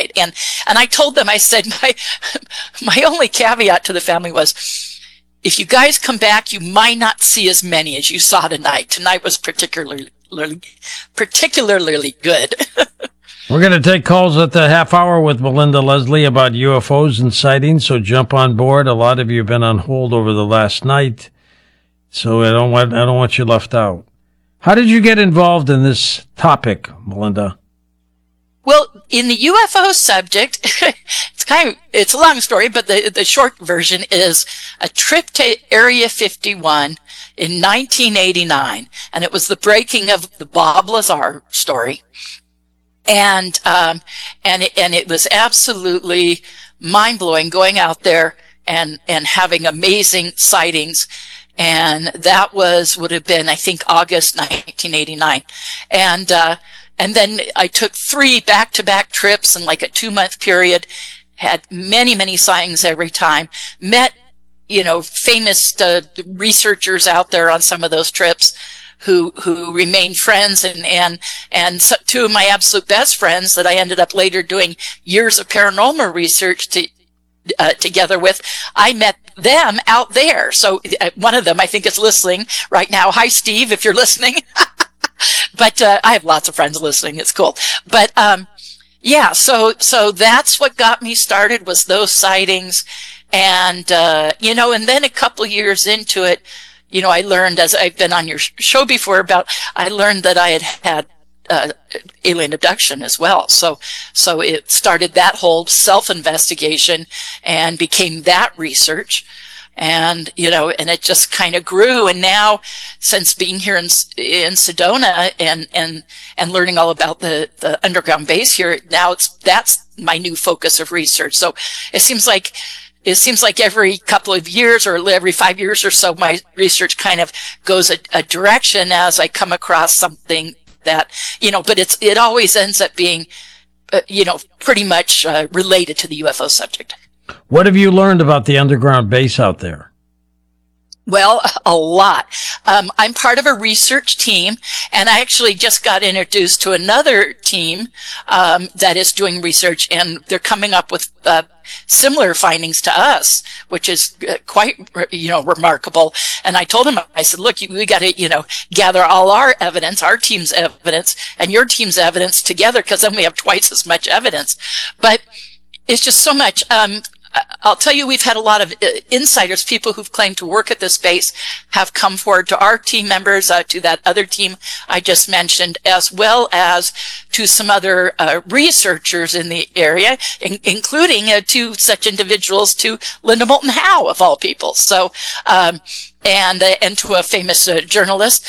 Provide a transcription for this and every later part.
night. And I told them, I said, my only caveat to the family was, if you guys come back, you might not see as many as you saw tonight. Tonight was particularly good. We're going to take calls at the half hour with Melinda Leslie about UFOs and sightings, so jump on board. A lot of you have been on hold over the last night, so I don't want you left out. How did you get involved in this topic, Melinda? Well, in the UFO subject, it's a long story, but the short version is a trip to Area 51 in 1989, and it was the breaking of the Bob Lazar story. And it was absolutely mind-blowing going out there and having amazing sightings. And that would have been, I think, August 1989. And then I took 3 back-to-back trips in like a 2-month period, had many, many sightings every time, met, famous researchers out there on some of those trips who remained friends, and so 2 of my absolute best friends that I ended up later doing years of paranormal research together with. I met them out there. So one of them, I think, is listening right now. Hi, Steve, if you're listening. But I have lots of friends listening. It's cool. But yeah, so that's what got me started, was those sightings. And and then a couple years into it, I learned, as I've been on your show before, I learned that I had alien abduction as well. So it started that whole self-investigation and became that research. And, and it just kind of grew. And now, since being here in Sedona and learning all about the underground base here, now that's my new focus of research. So it seems like every couple of years or every 5 years or so, my research kind of goes a direction as I come across something that, but it always ends up being, pretty much related to the UFO subject. What have you learned about the underground base out there? Well, a lot. I'm part of a research team, and I actually just got introduced to another team that is doing research, and they're coming up with similar findings to us, which is quite, remarkable. And I told him, I said, look, we got to, gather all our evidence, our team's evidence, and your team's evidence together, because then we have twice as much evidence. But it's just so much. I'll tell you, we've had a lot of insiders, people who've claimed to work at this base, have come forward to our team members, to that other team I just mentioned, as well as to some other researchers in the area, including 2 such individuals, to Linda Moulton Howe, of all people. So, and to a famous journalist.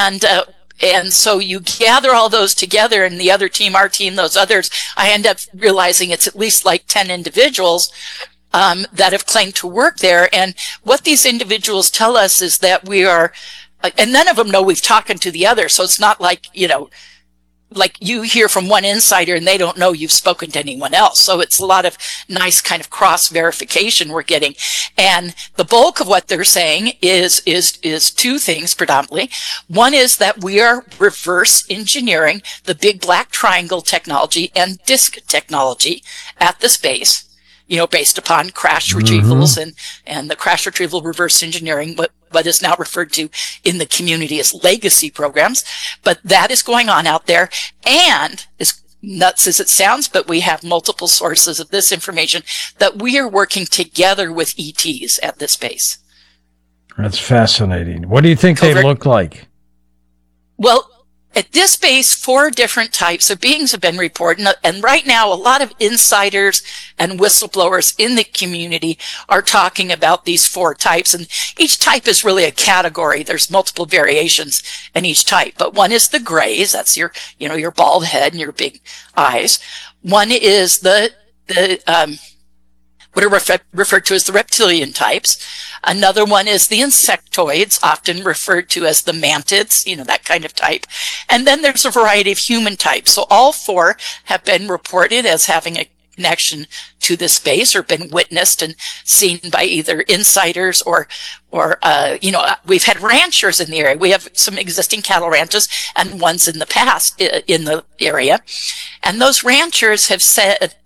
And so you gather all those together, and the other team, our team, those others, I end up realizing it's at least like 10 individuals that have claimed to work there. And what these individuals tell us is that we are, and none of them know we've talked to the other. So it's not like, like you hear from one insider and they don't know you've spoken to anyone else. So it's a lot of nice kind of cross verification we're getting. And the bulk of what they're saying is 2 things predominantly. One is that we are reverse engineering the big black triangle technology and disk technology at this base, based upon crash retrievals and the crash retrieval reverse engineering, what is now referred to in the community as legacy programs. But that is going on out there, and as nuts as it sounds, but we have multiple sources of this information that we are working together with ETs at this base. That's fascinating. What do you think they look like? Well, at this base, 4 different types of beings have been reported, and right now a lot of insiders and whistleblowers in the community are talking about these 4 types, and each type is really a category. There's multiple variations in each type, but one is the grays. That's your bald head and your big eyes. One is the what are referred to as the reptilian types. Another one is the insectoids, often referred to as the mantids, that kind of type. And then there's a variety of human types. So all 4 have been reported as having a connection to this space or been witnessed and seen by either insiders or we've had ranchers in the area. We have some existing cattle ranches and ones in the past in the area. And those ranchers have said